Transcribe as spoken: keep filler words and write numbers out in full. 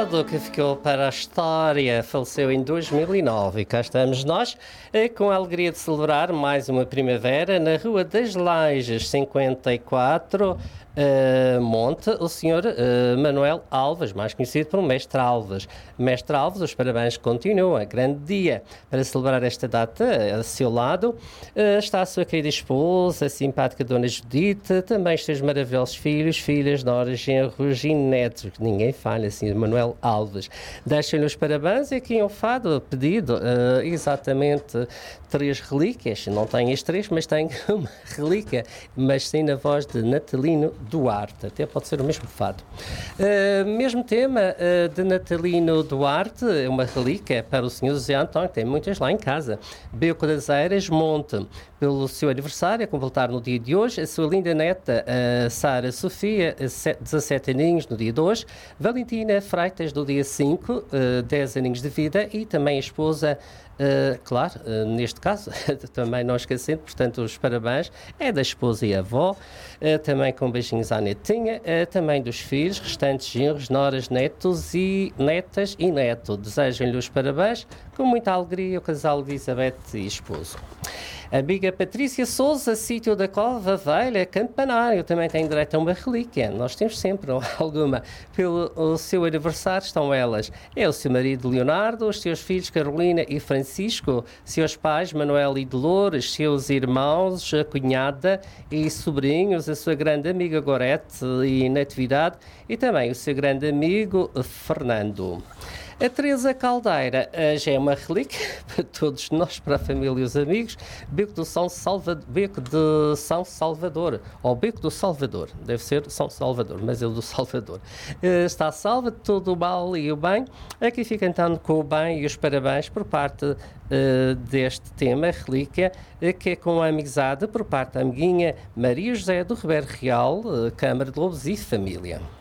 passado que ficou para a história, faleceu em dois mil e nove e cá estamos nós com a alegria de celebrar mais uma primavera na Rua das Lajes cinquenta e quatro, uh, Monte, o senhor uh, Manuel Alves, mais conhecido por Mestre Alves. Mestre Alves, os parabéns continuam, grande dia para celebrar esta data. A seu lado uh, está a sua querida esposa, a simpática Dona Judite, também os seus maravilhosos filhos, filhas, noras, genros e netos. Ninguém falha assim, Manuel Alves. Deixem-lhe os parabéns e aqui um fado pedido, uh, exatamente três relíquias, não tenho as três, mas tenho uma relíquia, mas sim na voz de Natalino Duarte, até pode ser o mesmo fado. Uh, mesmo tema uh, de Natalino Duarte, uma relíquia para o senhor José António, que tem muitas lá em casa. Beco das Eiras, Monte, pelo seu aniversário, a completar no dia de hoje, a sua linda neta, uh, Sara Sofia, dezassete aninhos no dia de hoje, Valentina Freitas no dia cinco, uh, dez aninhos de vida, e também a esposa, Uh, claro, uh, neste caso, também não esquecendo, portanto, os parabéns é da esposa e avó, uh, também com beijinhos à netinha, uh, também dos filhos, restantes genros, noras, netos e netas e neto. Desejam-lhe os parabéns com muita alegria o casal de Elizabeth e esposo. Amiga Patrícia Souza, sítio da Cova Velha, Campanário, também tem direito a uma relíquia. Nós temos sempre alguma. Pelo o seu aniversário estão elas. É o seu marido Leonardo, os seus filhos Carolina e Francisco, seus pais Manuel e Dolores, seus irmãos, a cunhada e sobrinhos, a sua grande amiga Gorete e Natividade e também o seu grande amigo Fernando. A Teresa Caldeira já é uma relíquia para todos nós, para a família e os amigos. Beco, do São Salvador, Beco de São Salvador, ou Beco do Salvador, deve ser São Salvador, mas é o do Salvador. Está salva de todo o mal e o bem. Aqui fica então com o bem e os parabéns por parte uh, deste tema, relíquia, uh, que é com a amizade por parte da amiguinha Maria José do Ribeiro Real, uh, Câmara de Lobos e Família.